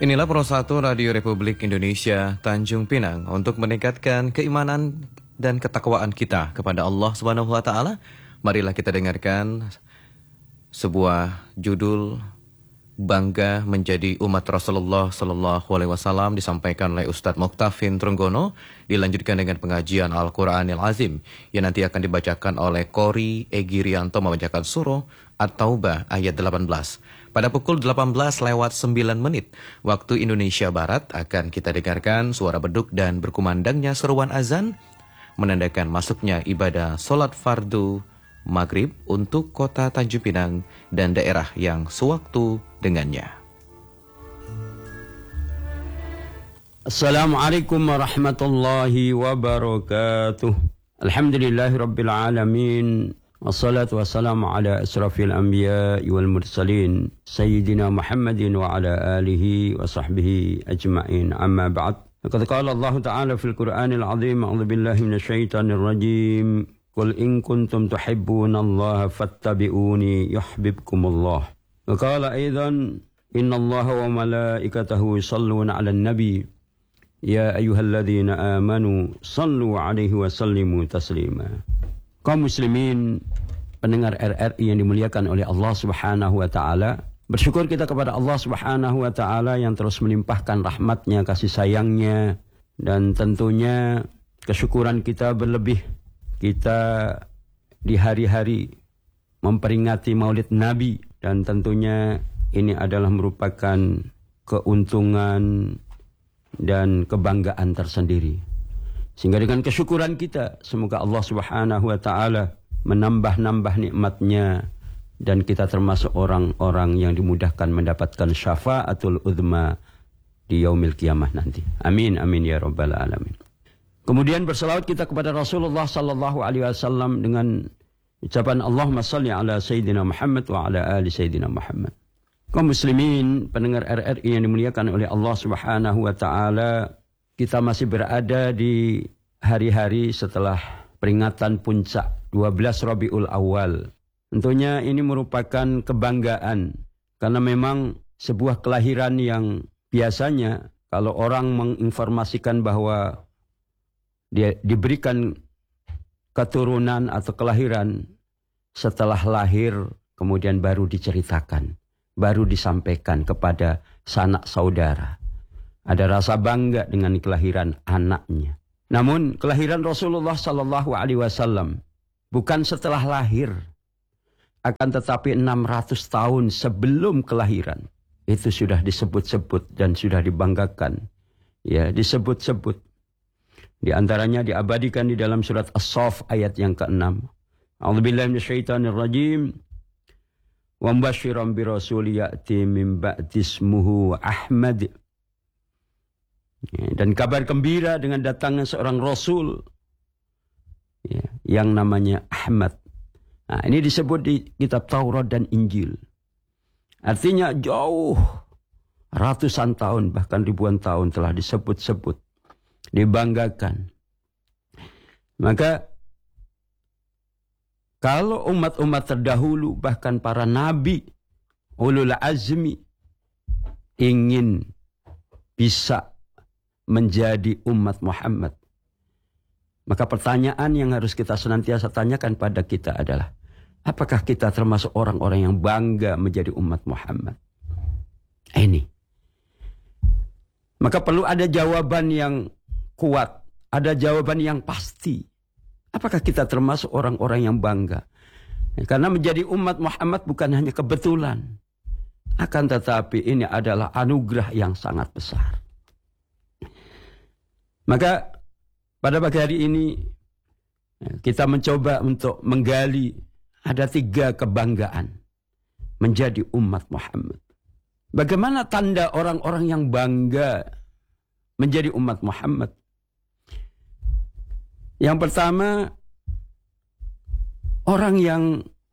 Inilah Pro 1 Radio Republik Indonesia Tanjung Pinang untuk meningkatkan keimanan dan ketakwaan kita kepada Allah Subhanahu wa taala. Marilah kita dengarkan sebuah judul Bangga Menjadi Umat Rasulullah sallallahu alaihi wasallam disampaikan oleh Ustadz Muktafin Trenggono, dilanjutkan dengan pengajian Al-Qur'anil Azim yang nanti akan dibacakan oleh Kori Egirianto membacakan surah At-Taubah ayat 18. Pada pukul 18:09 waktu Indonesia Barat akan kita dengarkan suara beduk dan berkumandangnya seruan azan menandakan masuknya ibadah solat fardu maghrib untuk kota Tanjung Pinang dan daerah yang sewaktu dengannya. Assalamualaikum warahmatullahi wabarakatuh. Alhamdulillahirabbil alamin. Wassalatu wassalamu ala asrafil anbiya'i wal mursalin sayyidina Muhammadin wa ala alihi wa sahbihi ajma'in. Amma ba'd. Laqad qala Allah ta'ala fil Qur'anil 'azim, a'udzu billahi minasyaitonir rajim. Qul in kuntum tuhibbunallaha fattabi'uni yuhibbukumullah. Wa qala aidan innallaha wa malaikatahu yusalluna 'alan nabi ya ayyuhalladzina amanu sallu 'alaihi wa sallimu taslima. Kaum muslimin pendengar RRI yang dimuliakan oleh Allah Subhanahu wa taala, bersyukur kita kepada Allah Subhanahu wa taala yang terus melimpahkan rahmatnya, kasih sayangnya, dan tentunya kesyukuran kita berlebih. Kita di hari-hari memperingati Maulid Nabi, dan tentunya ini adalah merupakan keuntungan dan kebanggaan tersendiri. Sehingga dengan kesyukuran kita, semoga Allah Subhanahu wa taala menambah-nambah nikmatnya dan kita termasuk orang-orang yang dimudahkan mendapatkan syafaatul uzma di yaumil qiyamah nanti. Amin amin ya rabbal alamin. Kemudian berselawat kita kepada Rasulullah sallallahu alaihi wasallam dengan ucapan Allahumma shalli ala sayyidina Muhammad wa ala ali sayyidina Muhammad. Kaum muslimin pendengar RRI yang dimuliakan oleh Allah Subhanahu wa taala, kita masih berada di hari-hari setelah peringatan puncak 12 Rabiul Awal. Tentunya ini merupakan kebanggaan karena memang sebuah kelahiran yang biasanya kalau orang menginformasikan bahwa dia diberikan keturunan atau kelahiran, setelah lahir kemudian baru diceritakan, baru disampaikan kepada sanak saudara. Ada rasa bangga dengan kelahiran anaknya. Namun kelahiran Rasulullah sallallahu alaihi wasallam bukan setelah lahir, akan tetapi 600 tahun sebelum kelahiran itu sudah disebut-sebut dan sudah dibanggakan. Ya, disebut-sebut. Di antaranya diabadikan di dalam surat As-Saff ayat yang ke-6. A'udzubillahi minasyaitonir rajim. Wa mubasysyiran bi rasulin ya'ti min ba'di ismuhu Ahmad. Dan kabar gembira dengan datangnya seorang Rasul yang namanya Ahmad. Nah, ini disebut di kitab Taurat dan Injil. Artinya jauh ratusan tahun bahkan ribuan tahun telah disebut-sebut, dibanggakan. Maka kalau umat-umat terdahulu bahkan para nabi ulul azmi ingin bisa menjadi umat Muhammad, maka pertanyaan yang harus kita senantiasa tanyakan pada kita adalah, apakah kita termasuk orang-orang yang bangga menjadi umat Muhammad? Ini. Maka perlu ada jawaban yang kuat, ada jawaban yang pasti. Apakah kita termasuk orang-orang yang bangga? Karena menjadi umat Muhammad bukan hanya kebetulan, akan tetapi ini adalah anugerah yang sangat besar. Maka pada pagi hari ini kita mencoba untuk menggali ada 3 kebanggaan menjadi umat Muhammad. Bagaimana tanda orang-orang yang bangga menjadi umat Muhammad? Yang pertama, orang yang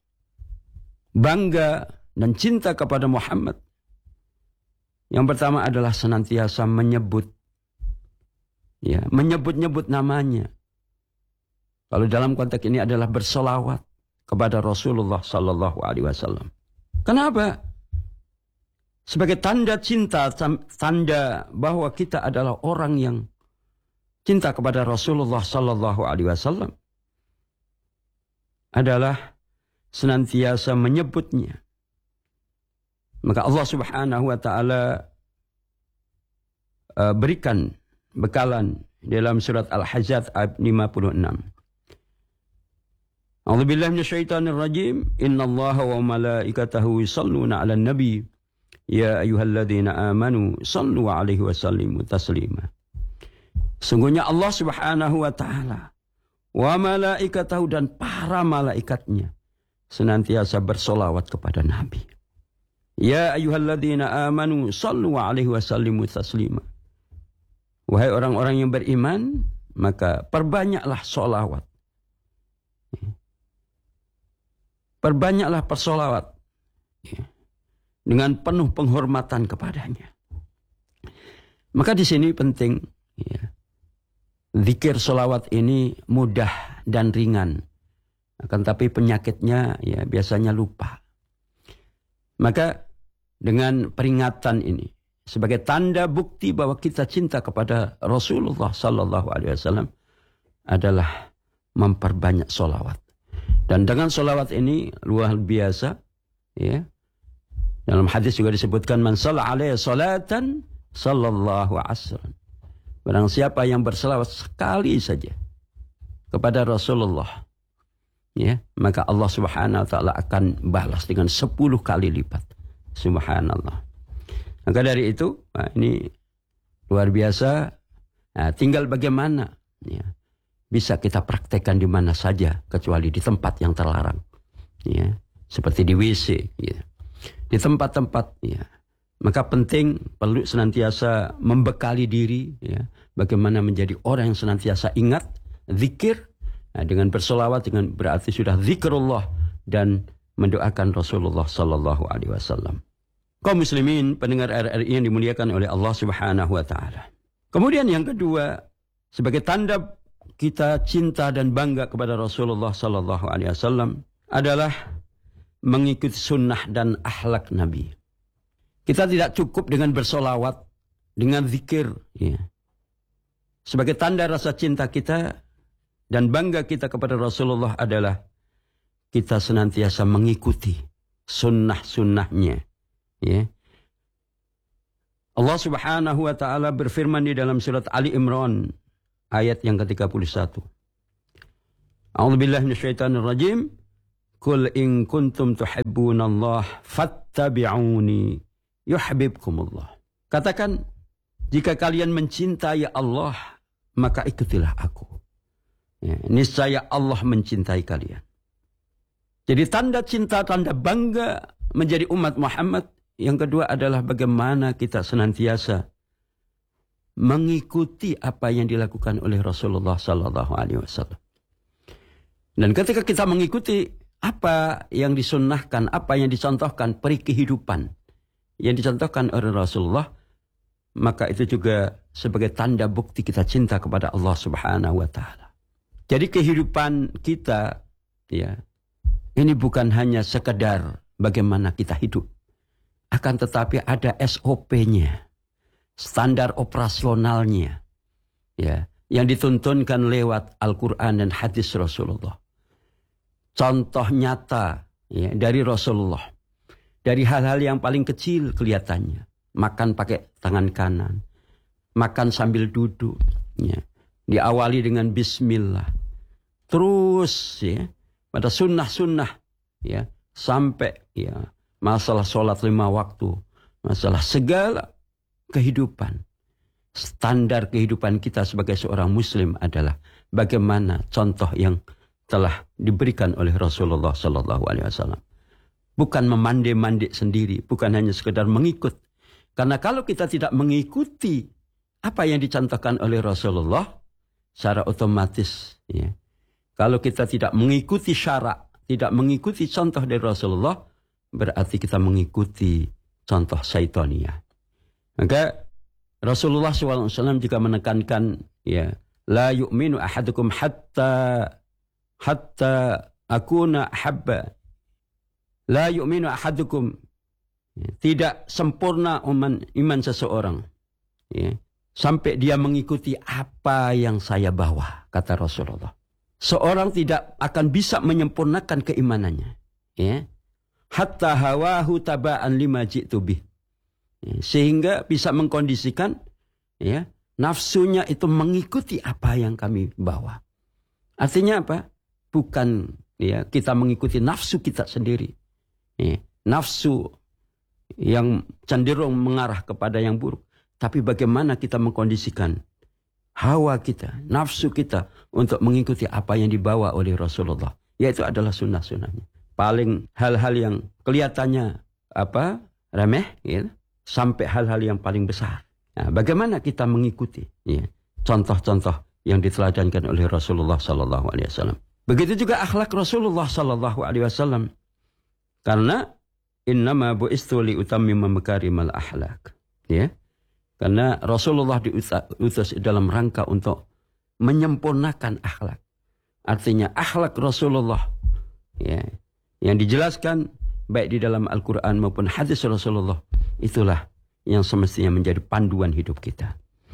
bangga dan cinta kepada Muhammad, yang pertama adalah senantiasa menyebut menyebut-nyebut namanya. Kalau dalam konteks ini adalah berselawat kepada Rasulullah sallallahu alaihi wasallam. Kenapa? sebagai tanda cinta, tanda bahwa kita adalah orang yang cinta kepada Rasulullah sallallahu alaihi wasallam adalah senantiasa menyebutnya. Maka Allah Subhanahu wa taala berikan bekalan dalam surat Al-Ahzab ayat 56. A'udzubillahi minasyaitonir rajim. Innallaha wa malaikatahu yusholluna 'alan nabi. Ya ayyuhalladzina amanu shallu 'alaihi wa sallimu taslima. Sungguhnya Allah Subhanahu wa taala wa malaikatahu dan para malaikatnya senantiasa bersolawat kepada Nabi. Ya ayyuhalladzina amanu shallu 'alaihi wa sallimu taslima. Wahai orang-orang yang beriman, maka perbanyaklah solawat. Perbanyaklah persolawat dengan penuh penghormatan kepadanya. Maka di sini penting, zikir solawat ini mudah dan ringan. Akan tapi penyakitnya biasanya lupa. Maka dengan peringatan ini sebagai tanda bukti bahwa kita cinta kepada Rasulullah sallallahu alaihi wasallam adalah memperbanyak solawat. Dan dengan solawat ini luar biasa, dalam hadis juga disebutkan man shalla alaihi salatan sallallahu asran. Barang siapa yang berselawat sekali saja kepada Rasulullah, maka Allah Subhanahu wa taala akan balas dengan 10 kali lipat. Subhanallah. Maka dari itu, ini luar biasa. Nah, tinggal bagaimana bisa kita praktekkan di mana saja kecuali di tempat yang terlarang. Seperti di WC. Di tempat-tempat. Maka penting perlu senantiasa membekali diri. Bagaimana menjadi orang yang senantiasa ingat, zikir. Dengan bersolawat, dengan berarti sudah zikrullah dan mendoakan Rasulullah sallallahu alaihi wasallam. Kaum muslimin pendengar RRI yang dimuliakan oleh Allah Subhanahu wa taala. Kemudian yang kedua, sebagai tanda kita cinta dan bangga kepada Rasulullah sallallahu alaihi wasallam adalah mengikuti sunnah dan akhlak Nabi. Kita tidak cukup dengan bersolawat, dengan zikir. Sebagai tanda rasa cinta kita dan bangga kita kepada Rasulullah adalah kita senantiasa mengikuti sunnah-sunnahnya. Allah Subhanahu wa taala berfirman di dalam surat Ali Imran ayat yang ke-31. A'udzubillahi minasyaitonir rajim. Qul in kuntum tuhibbunallah fattabi'uni yuhibbukumullah. Katakan, jika kalian mencintai Allah, maka ikutilah aku. Niscaya Allah mencintai kalian. Jadi tanda cinta, tanda bangga menjadi umat Muhammad. Yang kedua adalah bagaimana kita senantiasa mengikuti apa yang dilakukan oleh Rasulullah sallallahu alaihi wasallam. Dan ketika kita mengikuti apa yang disunnahkan, apa yang dicontohkan, peri kehidupan yang dicontohkan oleh Rasulullah, maka itu juga sebagai tanda bukti kita cinta kepada Allah Subhanahu wa taala. Jadi kehidupan kita ini bukan hanya sekedar bagaimana kita hidup. Akan tetapi ada SOP-nya, standar operasionalnya, yang dituntunkan lewat Al-Quran dan hadis Rasulullah. Contoh nyata dari Rasulullah, dari hal-hal yang paling kecil kelihatannya, makan pakai tangan kanan, makan sambil duduk, diawali dengan Bismillah, terus pada sunnah-sunnah, sampai masalah sholat 5 waktu, masalah segala kehidupan. Standar kehidupan kita sebagai seorang muslim adalah bagaimana contoh yang telah diberikan oleh Rasulullah sallallahu alaihi wasallam. Bukan memandai-mandai sendiri, bukan hanya sekedar mengikut. Karena kalau kita tidak mengikuti apa yang dicontohkan oleh Rasulullah, secara otomatis kalau kita tidak mengikuti syarak, tidak mengikuti contoh dari Rasulullah, berarti kita mengikuti contoh syaitaniyah. Maka Rasulullah SAW juga menekankan, la yu'minu ahadukum hatta akuna habba. La yu'minu ahadukum Tidak sempurna iman seseorang ya, sampai dia mengikuti apa yang saya bawa, kata Rasulullah. Seorang tidak akan bisa menyempurnakan keimanannya ya, hatta hawahu taba'an lima ji'tu bih, ya, sehingga bisa mengkondisikan ya, nafsunya itu mengikuti apa yang kami bawa. Artinya apa? Bukan ya, kita mengikuti nafsu kita sendiri ya, nafsu yang cenderung mengarah kepada yang buruk. Tapi bagaimana kita mengkondisikan hawa kita, nafsu kita untuk mengikuti apa yang dibawa oleh Rasulullah. Yaitu adalah sunnah-sunnahnya. Paling hal-hal yang kelihatannya remeh, ya, sampai hal-hal yang paling besar. Nah, bagaimana kita mengikuti ya, contoh-contoh yang diteladankan oleh Rasulullah SAW. Begitu juga akhlak Rasulullah SAW. Karena innama bu'istu liutammima makarimal akhlak. Ya. Karena Rasulullah diutus dalam rangka untuk menyempurnakan akhlak. Artinya akhlak Rasulullah ya, yang dijelaskan baik di dalam Al-Quran maupun hadis Rasulullah, itulah yang semestinya menjadi panduan hidup kita.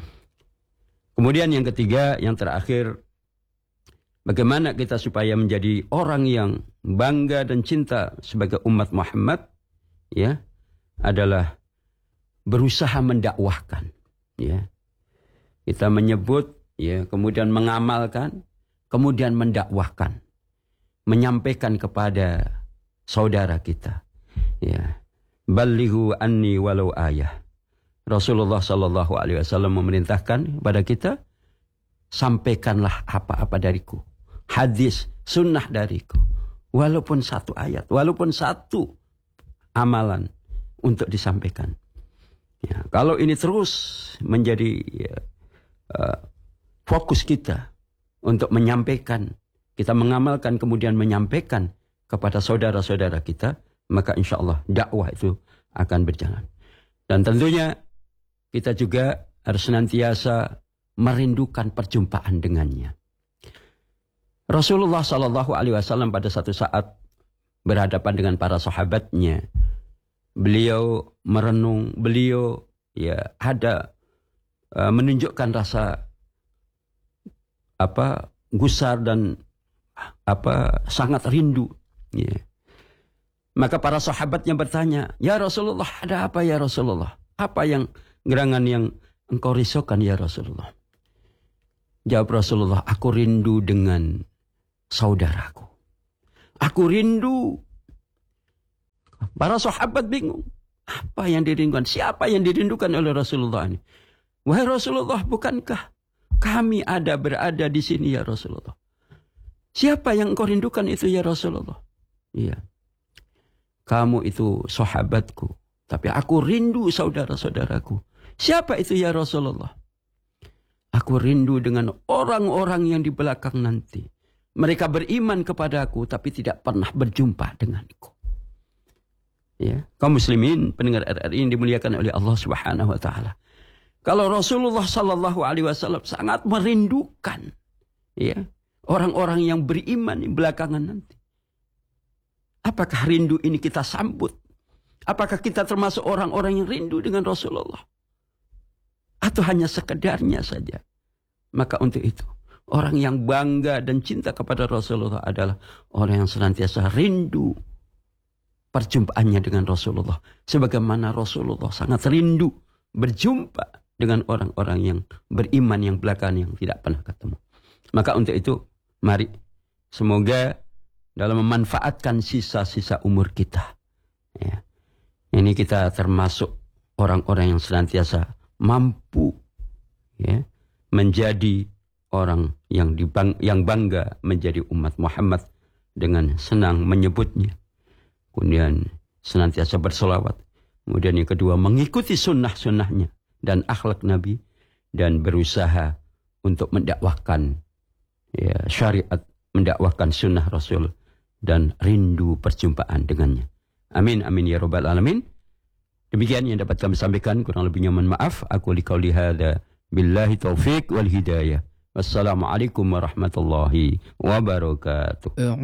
Kemudian yang ketiga, yang terakhir, bagaimana kita supaya menjadi orang yang bangga dan cinta sebagai umat Muhammad, ya, adalah berusaha mendakwahkan, ya. Kita menyebut, ya, kemudian mengamalkan, kemudian mendakwahkan, menyampaikan kepada saudara kita, ya. Ballighu anni walau ayah. Rasulullah SAW memerintahkan kepada kita, sampaikanlah apa-apa dariku, hadis, sunnah dariku, walaupun satu ayat, walaupun satu amalan untuk disampaikan. Ya, kalau ini terus menjadi fokus kita untuk menyampaikan, kita mengamalkan kemudian menyampaikan kepada saudara-saudara kita, maka insya Allah dakwah itu akan berjalan. Dan tentunya kita juga harus senantiasa merindukan perjumpaan dengannya. Rasulullah SAW pada satu saat berhadapan dengan para sahabatnya, beliau merenung, beliau ya ada menunjukkan rasa gusar dan sangat rindu. Ya. Maka para sahabatnya bertanya, ya Rasulullah, ada apa ya Rasulullah? Apa yang gerangan yang engkau risaukan ya Rasulullah? Jawab Rasulullah, aku rindu dengan saudaraku. Aku rindu. Para sahabat bingung. Apa yang dirindukan? Siapa yang dirindukan oleh Rasulullah ini? Wahai Rasulullah, bukankah kami berada di sini ya Rasulullah? Siapa yang engkau rindukan itu ya Rasulullah? Iya. Kamu itu sahabatku. Tapi aku rindu saudara-saudaraku. Siapa itu ya Rasulullah? Aku rindu dengan orang-orang yang di belakang nanti. Mereka beriman kepadaku tapi tidak pernah berjumpa denganku. Ya, kaum muslimin pendengar RRI yang dimuliakan oleh Allah Subhanahu wa taala. Kalau Rasulullah SAW sangat merindukan ya, orang-orang yang beriman di belakangan nanti. Apakah rindu ini kita sambut? Apakah kita termasuk orang-orang yang rindu dengan Rasulullah? Atau hanya sekedarnya saja? Maka untuk itu, orang yang bangga dan cinta kepada Rasulullah adalah orang yang senantiasa rindu perjumpaannya dengan Rasulullah. Sebagaimana Rasulullah sangat rindu berjumpa dengan orang-orang yang beriman yang belakangan yang tidak pernah ketemu. Maka untuk itu, mari semoga dalam memanfaatkan sisa-sisa umur kita, ya, ini kita termasuk orang-orang yang senantiasa mampu ya, menjadi orang yang bangga menjadi umat Muhammad dengan senang menyebutnya. Kemudian senantiasa berselawat. Kemudian yang kedua, mengikuti sunnah-sunnahnya dan akhlak Nabi. Dan berusaha untuk mendakwahkan ya, syariat, mendakwahkan sunnah Rasul. Dan rindu perjumpaan dengannya. Amin, amin ya rabbal alamin. Demikian yang dapat kami sampaikan, kurang lebihnya mohon maaf. Aku liqauli hadza billahi taufiq wal hidayah. Wassalamualaikum warahmatullahi wabarakatuh.